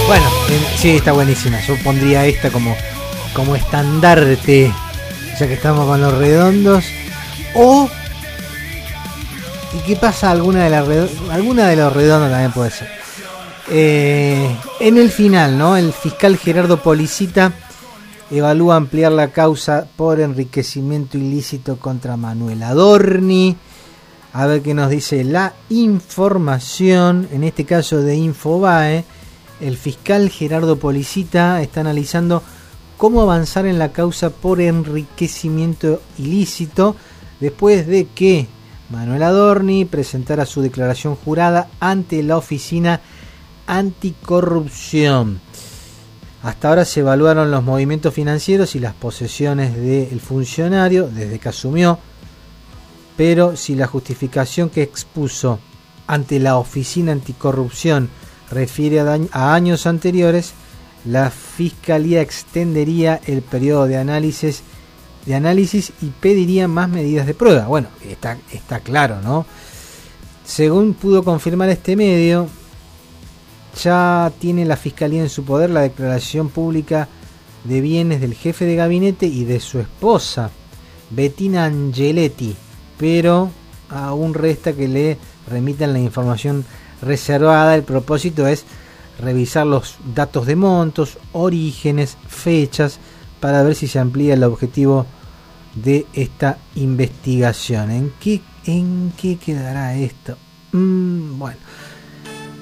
Bueno, sí, está buenísima. Yo pondría esta como estandarte, ya que estamos con los redondos. O, ¿y qué pasa? Alguna de los redondos también puede ser. En el final, ¿no? El fiscal Gerardo Policita evalúa ampliar la causa por enriquecimiento ilícito contra Manuel Adorni. A ver qué nos dice la información, en este caso de Infobae. El fiscal Gerardo Policita está analizando cómo avanzar en la causa por enriquecimiento ilícito después de que Manuel Adorni presentara su declaración jurada ante la Oficina Anticorrupción. Hasta ahora se evaluaron los movimientos financieros y las posesiones del funcionario desde que asumió, pero si la justificación que expuso ante la Oficina Anticorrupción refiere a años anteriores, la Fiscalía extendería el periodo de análisis y pediría más medidas de prueba. Bueno, está claro, ¿no? Según pudo confirmar este medio, ya tiene la Fiscalía en su poder la declaración pública de bienes del jefe de gabinete y de su esposa, Bettina Angeletti, pero aún resta que le remitan la información reservada. El propósito es revisar los datos de montos, orígenes, fechas, para ver si se amplía el objetivo de esta investigación. ¿En qué quedará esto? Bueno,